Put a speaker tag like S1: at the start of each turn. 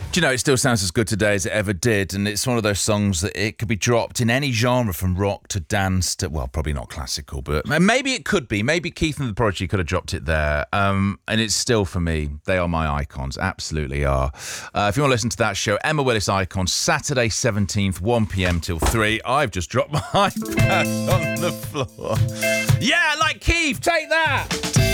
S1: Do you know, it still sounds as good today as it ever did, and it's one of those songs that it could be dropped in any genre, from rock to dance to, well, probably not classical, but maybe it could be. Maybe Keith and the Prodigy could have dropped it there, and it's still, for me, they are my icons, absolutely are. If you want to listen to that show, Emma Willis Icons, Saturday 17th, 1pm till 3. I've just dropped my iPad on the floor. Yeah, like Keith, take that!